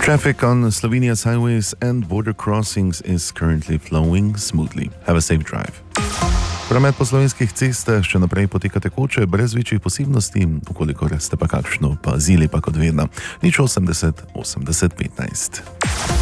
Traffic on Slovenia's highways and border crossings is currently flowing smoothly. Have a safe drive. Promet po slovenskih cestah še naprej poteka tekoče, brez večjih posebnosti, ukolikor ste pa kakšno pazili, pa kot vedno. 080 80 15.